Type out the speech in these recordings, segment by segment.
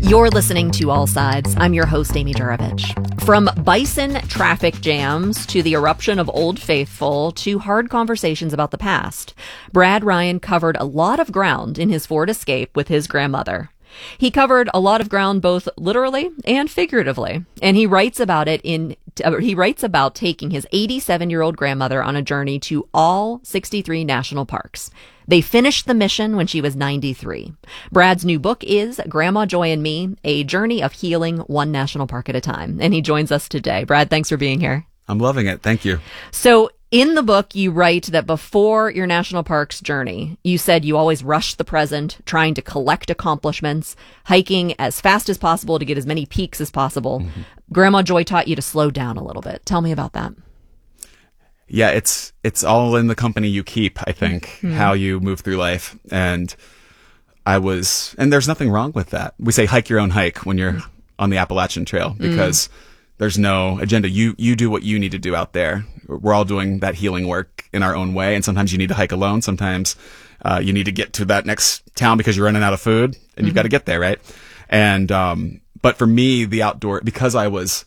You're listening to All Sides. I'm your host, Amy Juravich. From bison traffic jams to the eruption of Old Faithful to hard conversations about the past, Brad Ryan covered a lot of ground in his Ford Escape with his grandmother. He covered a lot of ground both literally and figuratively, and he writes about taking his 87-year-old grandmother on a journey to all 63 national parks. They finished the mission when she was 93. Brad's new book is Grandma Joy and Me, a journey of healing one national park at a time, and he joins us today. Brad, thanks for being here. I'm loving it. Thank you. So in the book, you write that before your national parks journey, you said you always rushed the present, trying to collect accomplishments, hiking as fast as possible to get as many peaks as possible. Mm-hmm. Grandma Joy taught you to slow down a little bit. Tell me about that. Yeah, it's all in the company you keep, I think, how you move through life. And there's nothing wrong with that. We say hike your own hike when you're on the Appalachian Trail because there's no agenda. You do what you need to do out there. We're all doing that healing work in our own way. And sometimes you need to hike alone. Sometimes you need to get to that next town because you're running out of food and you've got to get there, right? And but for me, the outdoor, because I was,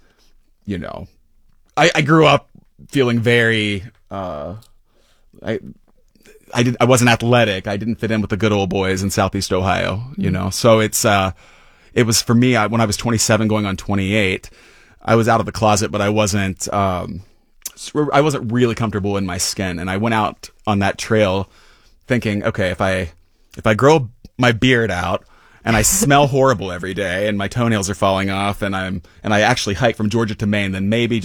I grew up feeling very, I wasn't athletic. I didn't fit in with the good old boys in Southeast Ohio, So it was for me, when I was 27 going on 28, I was out of the closet, but I wasn't really comfortable in my skin. And I went out on that trail thinking, okay, if I grow my beard out and I smell horrible every day and my toenails are falling off and I actually hike from Georgia to Maine, then maybe,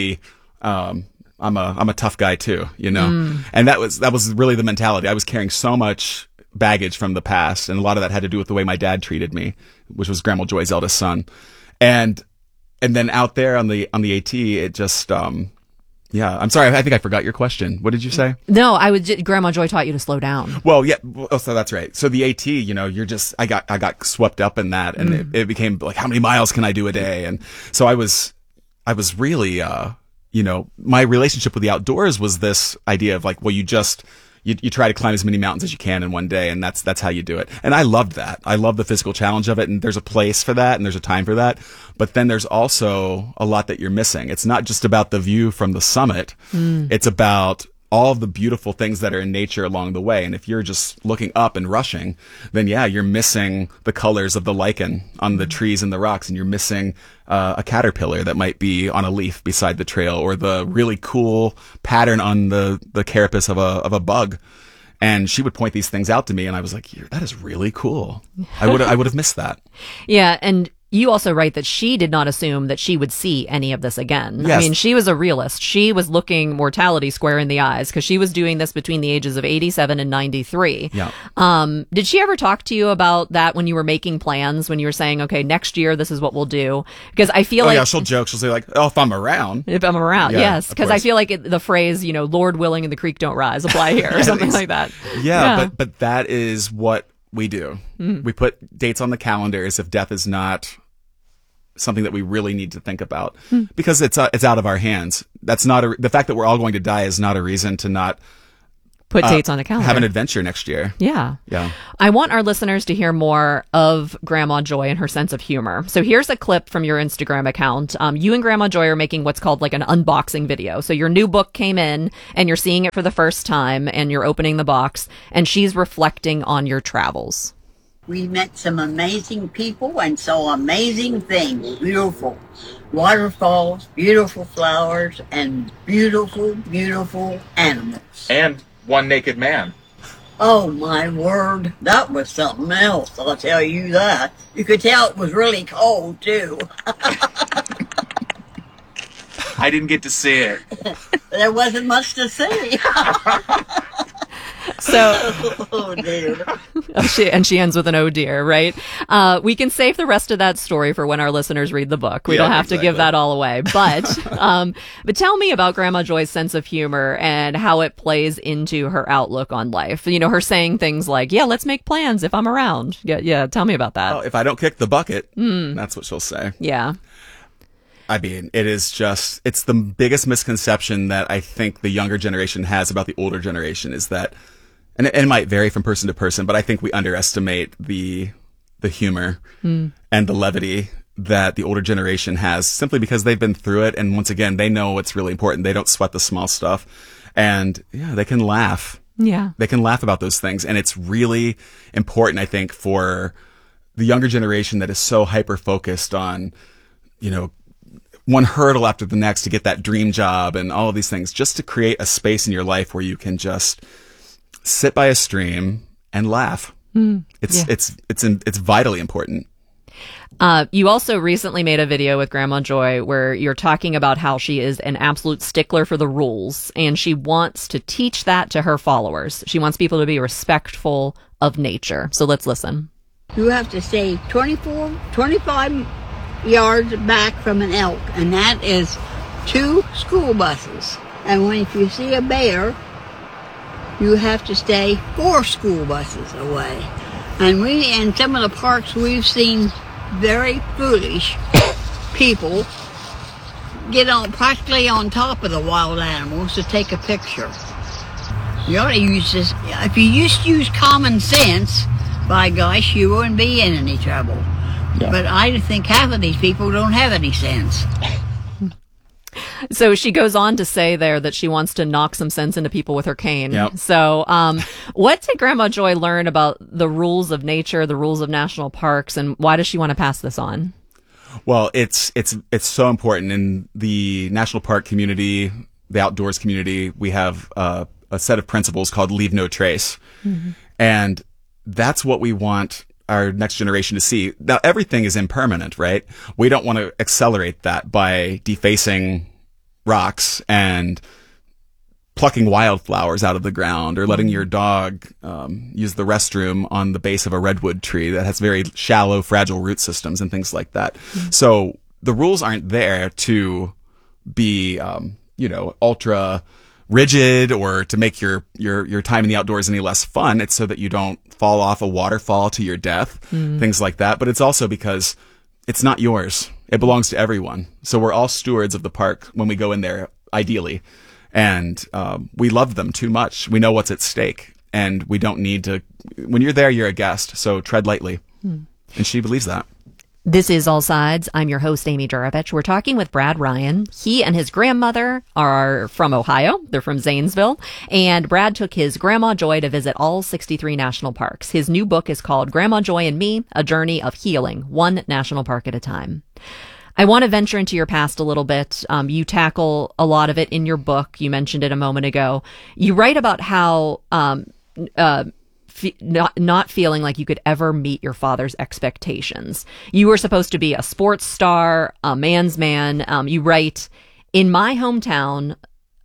I'm a tough guy too, And that was really the mentality. I was carrying so much baggage from the past, and a lot of that had to do with the way my dad treated me, which was Grandma Joy's eldest son. And then out there on the AT, it just, I'm sorry. I think I forgot your question. What did you say? No, Grandma Joy taught you to slow down. Well, yeah. So that's right. So the AT, I got swept up in that, and it became like, how many miles can I do a day? And so I was really, my relationship with the outdoors was this idea of like, well, you try to climb as many mountains as you can in one day, and that's how you do it. And I loved that. I love the physical challenge of it, and there's a place for that, and there's a time for that. But then there's also a lot that you're missing. It's not just about the view from the summit. It's about all of the beautiful things that are in nature along the way. And if you're just looking up and rushing, then you're missing the colors of the lichen on the trees and the rocks, and you're missing a caterpillar that might be on a leaf beside the trail, or the really cool pattern on the carapace of a bug. And she would point these things out to me, and I was like, that is really cool. I would have missed that. Yeah, and you also write that she did not assume that she would see any of this again. Yes. I mean, she was a realist. She was looking mortality square in the eyes because she was doing this between the ages of 87 and 93. Yeah. Did she ever talk to you about that when you were making plans, when you were saying, okay, next year, this is what we'll do? Because I feel like... yeah, she'll joke. She'll say like, oh, if I'm around. If I'm around, yes. Because I feel like the phrase, Lord willing and the creek don't rise apply here or something like that. Yeah, but that is what we do. We put dates on the calendar as if death is not something that we really need to think about because it's out of our hands. That's not the fact that we're all going to die is not a reason to not put dates on the calendar. Have an adventure next year. Yeah. Yeah. I want our listeners to hear more of Grandma Joy and her sense of humor. So here's a clip from your Instagram account. You and Grandma Joy are making what's called like an unboxing video. So your new book came in and you're seeing it for the first time and you're opening the box and she's reflecting on your travels. We met some amazing people and saw amazing things. Beautiful waterfalls, beautiful flowers, and beautiful, beautiful animals. And one naked man. Oh, my word. That was something else, I'll tell you that. You could tell it was really cold, too. I didn't get to see it. There wasn't much to see. So, oh dear. She ends with an oh dear, right? We can save the rest of that story for when our listeners read the book. We don't have to give that all away. But tell me about Grandma Joy's sense of humor and how it plays into her outlook on life. Her saying things like, yeah, let's make plans if I'm around. Yeah. Tell me about that. Oh, if I don't kick the bucket, that's what she'll say. Yeah. I mean, it's the biggest misconception that I think the younger generation has about the older generation is that, and it might vary from person to person, but I think we underestimate the the humor and the levity that the older generation has, simply because they've been through it. And once again, they know what's really important. They don't sweat the small stuff. And yeah, they can laugh. Yeah. They can laugh about those things. And it's really important, I think, for the younger generation that is so hyper focused on, you know, one hurdle after the next to get that dream job and all of these things, just to create a space in your life where you can just sit by a stream and laugh. It's vitally important. You also recently made a video with Grandma Joy where you're talking about how she is an absolute stickler for the rules, and she wants to teach that to her followers. She wants people to be respectful of nature. So let's listen. You have to stay 25 yards back from an elk, and that is 2 school buses. And if you see a bear, you have to stay 4 school buses away. And in some of the parks, we've seen very foolish people get on practically on top of the wild animals to take a picture. You ought to use this. If you just use common sense, by gosh, you wouldn't be in any trouble. Yeah. But I think half of these people don't have any sense. So she goes on to say there that she wants to knock some sense into people with her cane. Yep. So what did Grandma Joy learn about the rules of nature, the rules of national parks, and why does she want to pass this on? Well, it's so important in the national park community, the outdoors community. We have a set of principles called Leave No Trace. Mm-hmm. And that's what we want our next generation to see. Now, everything is impermanent, right? We don't want to accelerate that by defacing rocks and plucking wildflowers out of the ground, or letting your dog use the restroom on the base of a redwood tree that has very shallow, fragile root systems and things like that. Mm-hmm. So the rules aren't there to be, ultra rigid or to make your time in the outdoors any less fun. It's so that you don't fall off a waterfall to your death, things like that. But it's also because it's not yours. It belongs to everyone. So we're all stewards of the park when we go in there, ideally. And we love them too much. We know what's at stake. And we don't need to... When you're there, you're a guest. So tread lightly. And she believes that. This is All Sides. I'm your host, Amy Juravich. We're talking with Brad Ryan. He and his grandmother are from Ohio. They're from Zanesville. And Brad took his Grandma Joy to visit all 63 national parks. His new book is called Grandma Joy and Me, A Journey of Healing, one national park at a time. I want to venture into your past a little bit. You tackle a lot of it in your book. You mentioned it a moment ago. You write about how not feeling like you could ever meet your father's expectations. You were supposed to be a sports star, a man's man. You write, in my hometown,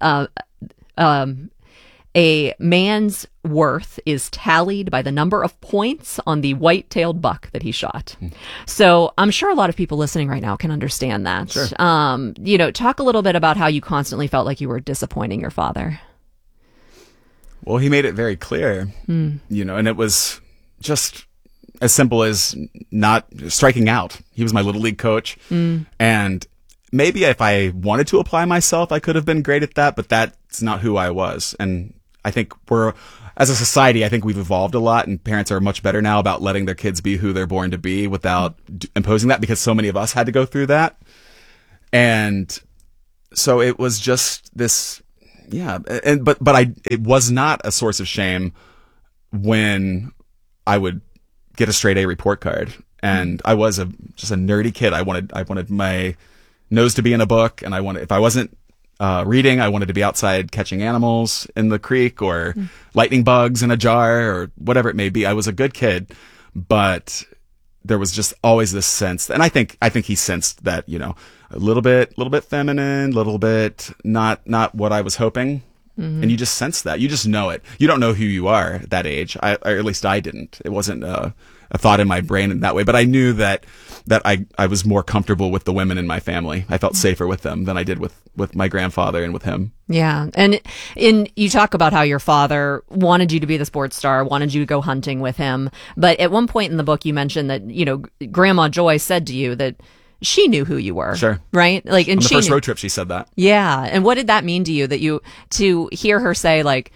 a man's worth is tallied by the number of points on the white-tailed buck that he shot. So I'm sure a lot of people listening right now can understand that. Sure. Talk a little bit about how you constantly felt like you were disappointing your father. Well, he made it very clear, and it was just as simple as not striking out. He was my little league coach. And maybe if I wanted to apply myself, I could have been great at that, but that's not who I was. And I think as a society, I think we've evolved a lot, and parents are much better now about letting their kids be who they're born to be without imposing that, because so many of us had to go through that. And so it was just this... Yeah, but it was not a source of shame when I would get a straight A report card, and I was just a nerdy kid. I wanted my nose to be in a book, and if I wasn't reading, I wanted to be outside catching animals in the creek or lightning bugs in a jar or whatever it may be. I was a good kid, but there was just always this sense, and I think he sensed that, a little bit feminine, little bit not what I was hoping. And you just sense that. You just know it. You don't know who you are at that age. Or at least I didn't. It wasn't a thought in my brain in that way. But I knew that I was more comfortable with the women in my family. I felt safer with them than I did with my grandfather and with him. Yeah. And you talk about how your father wanted you to be the sports star, wanted you to go hunting with him. But at one point in the book, you mentioned that, Grandma Joy said to you that she knew who you were. Sure. Right? And on the she first knew. road trip, she said that. Yeah. And what did that mean to you, to hear her say,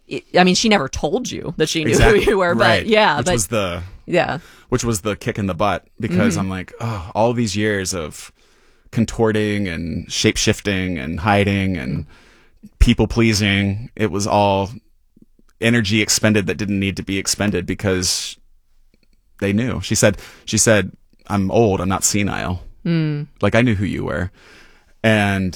I mean, she never told you that she knew Exactly. who you were, Right. but yeah, which but was the yeah, which was the kick in the butt, because I'm like, oh, all these years of contorting and shape shifting and hiding and people pleasing, it was all energy expended that didn't need to be expended because they knew. She said, I'm old, I'm not senile. Like, I knew who you were. And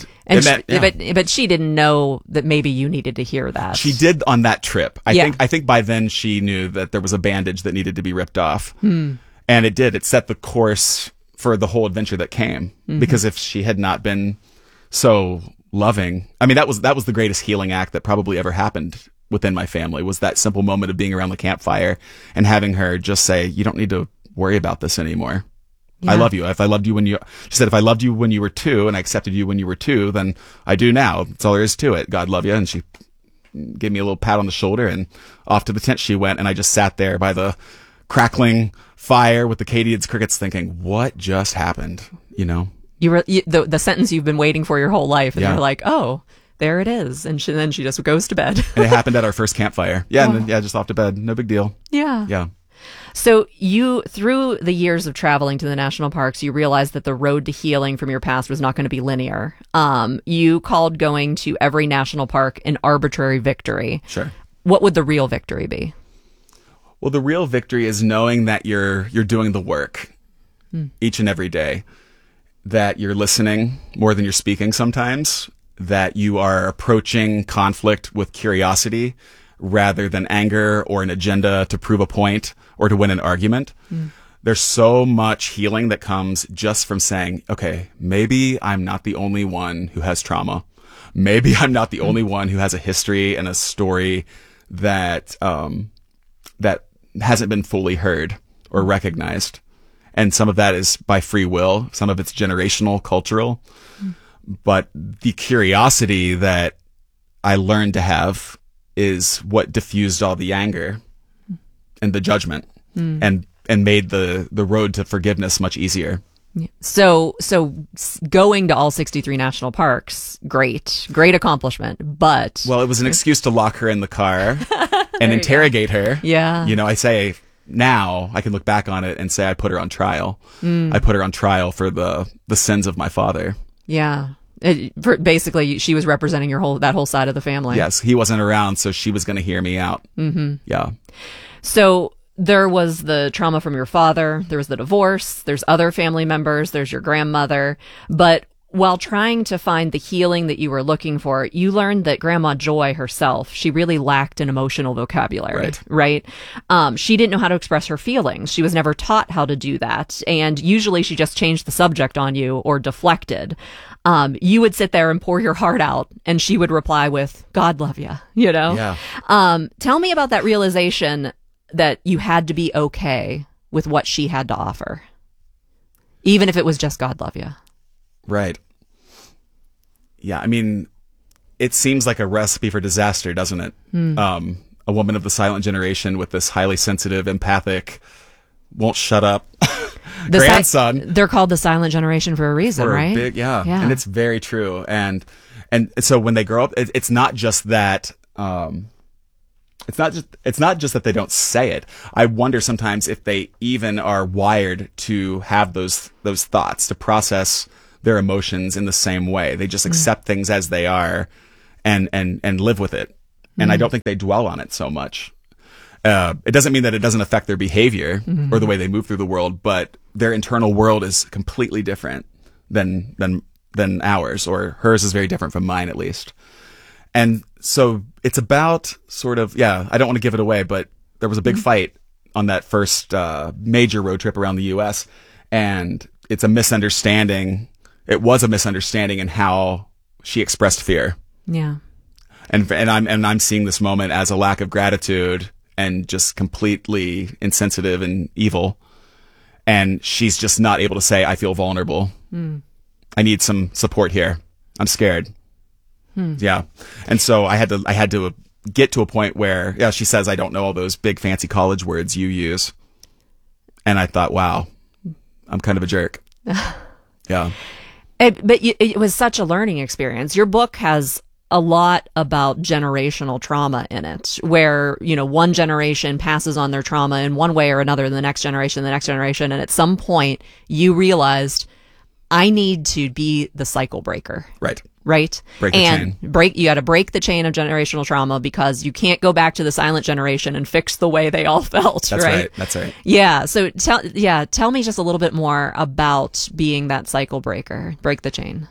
but she didn't know that maybe you needed to hear that. she did on that trip. Yeah. I think by then she knew that there was a bandage that needed to be ripped off. And it did. It set the course for the whole adventure that came. Because if she had not been so loving, I mean, that was the greatest healing act that probably ever happened within my family, was that simple moment of being around the campfire and having her just say, you don't need to worry about this anymore. I love you. If I loved you she said, if I loved you when you were 2 and I accepted you when you were 2, then I do now. That's all there is to it. God love you. And she gave me a little pat on the shoulder, and off to the tent she went. And I just sat there by the crackling fire with the Katydid's crickets thinking, what just happened? You know? The sentence you've been waiting for your whole life, and Yeah. you're like, oh, there it is. And then she just goes to bed. And it happened at our first campfire. Yeah. And then, just off to bed. No big deal. Yeah. Yeah. So through the years of traveling to the national parks, you realized that the road to healing from your past was not going to be linear. You called going to every national park an arbitrary victory. Sure. What would the real victory be? Well, the real victory is knowing that you're doing the work each and every day, that you're listening more than you're speaking sometimes, that you are approaching conflict with curiosity rather than anger or an agenda to prove a point or to win an argument. There's so much healing that comes just from saying, okay, maybe I'm not the only one who has trauma. Maybe I'm not the only one who has a history and a story that that hasn't been fully heard or recognized. And some of that is by free will. Some of it's generational, cultural. But the curiosity that I learned to have is what diffused all the anger and the judgment and made the road to forgiveness much easier. So going to all 63 national parks, great accomplishment. But Well, it was an excuse to lock her in the car and interrogate her. Yeah. You know, I say now I can look back on it and say I put her on trial. I put her on trial for the sins of my father. yeah, basically she was representing that whole side of the family. Yes, he wasn't around, so she was going to hear me out. Yeah. So there was the trauma from your father, there was the divorce, there's other family members, there's your grandmother. But while trying to find the healing that you were looking for, you learned that Grandma Joy herself, she really lacked an emotional vocabulary, right? She didn't know how to express her feelings. She was never taught how to do that. And usually she just changed the subject on you or deflected. You would sit there and pour your heart out, and she would reply with, God love you, you know? Yeah. Tell me about that realization that you had to be okay with what she had to offer, even if it was just God love you. Right. Yeah, I mean, it seems like a recipe for disaster, doesn't it? A woman of the silent generation with this highly sensitive, empathic, won't shut up grandson. They're called the silent generation for a reason, right? Yeah, and it's very true. And so when they grow up, it's not just that. It's not just that they don't say it. I wonder sometimes if they even are wired to have those thoughts, to process their emotions in the same way. They just accept things as they are and live with it. And I don't think they dwell on it so much. It doesn't mean that it doesn't affect their behavior or the way they move through the world, but their internal world is completely different than ours, or hers is very different from mine, at least. And so it's about sort of, I don't want to give it away, but there was a big fight on that first major road trip around the U.S. And it's a misunderstanding. It was a misunderstanding in how she expressed fear. Yeah. And I'm seeing this moment as a lack of gratitude and just completely insensitive and evil. And she's just not able to say, I feel vulnerable. I need some support here. I'm scared. Yeah. And so I had to get to a point where, she says, I don't know all those big fancy college words you use. And I thought, wow, I'm kind of a jerk. Yeah. But it was such a learning experience. Your book has a lot about generational trauma in it, where, you know, one generation passes on their trauma in one way or another, the next generation, and at some point you realized, I need to be the cycle breaker. Right. Right. Break the chain. You got to break the chain of generational trauma, because you can't go back to the silent generation and fix the way they all felt. That's right. That's right. Yeah. So tell me just a little bit more about being that cycle breaker. Break the chain.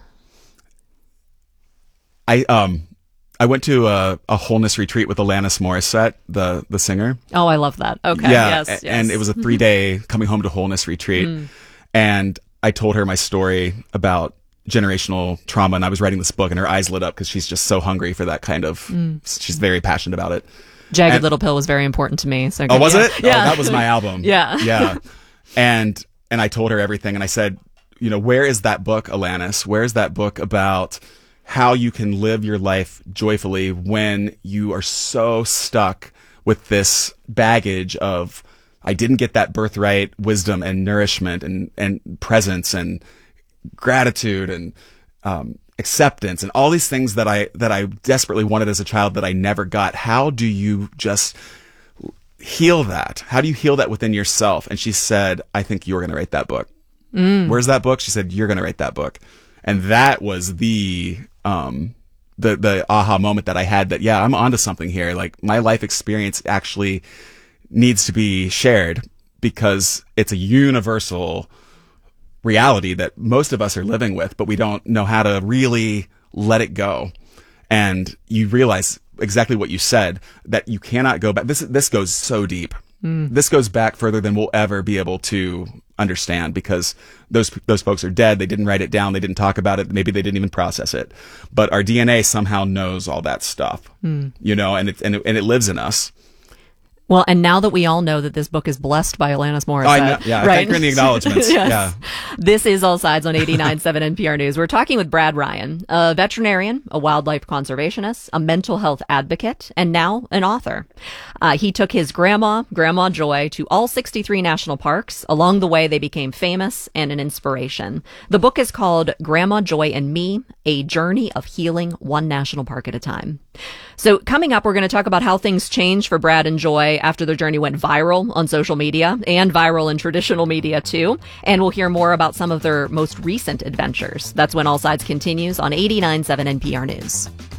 I went to a wholeness retreat with Alanis Morissette, the singer. Oh, I love that. Okay. Yeah. Yes. And it was a 3-day coming home to wholeness retreat. And I told her my story about generational trauma, and I was writing this book, and her eyes lit up because she's just so hungry for that kind of, she's very passionate about it. Jagged Little Pill was very important to me. So was it? Yeah. Oh, that was my album. Yeah. Yeah. And I told her everything, and I said, you know, where is that book, Alanis? Where is that book about how you can live your life joyfully when you are so stuck with this baggage of, I didn't get that birthright wisdom and nourishment and presence and gratitude and acceptance and all these things that I desperately wanted as a child that I never got. How do you just heal that? How do you heal that within yourself? And she said, I think you're going to write that book. Where's that book? She said, you're going to write that book. And that was the aha moment that I had, that, yeah, I'm onto something here. Like, my life experience actually needs to be shared, because it's a universal reality that most of us are living with, but we don't know how to really let it go. And you realize exactly what you said, that you cannot go back. This goes so deep. This goes back further than we'll ever be able to understand, because those folks are dead. They didn't write it down. They didn't talk about it. Maybe they didn't even process it. But our DNA somehow knows all that stuff, you know, and it lives in us. Well, and now that we all know that this book is blessed by Alanis Morissette, I know, yeah, right? Thank you for the acknowledgments. Yes. Yeah. This is All Sides on 89.7 NPR News. We're talking with Brad Ryan, a veterinarian, a wildlife conservationist, a mental health advocate, and now an author. He took his Grandma Joy to all 63 national parks. Along the way, they became famous and an inspiration. The book is called Grandma Joy and Me, A Journey of Healing One National Park at a Time. So coming up, we're going to talk about how things changed for Brad and Joy after their journey went viral on social media and viral in traditional media too. And we'll hear more about some of their most recent adventures. That's when All Sides continues on 89.7 NPR News.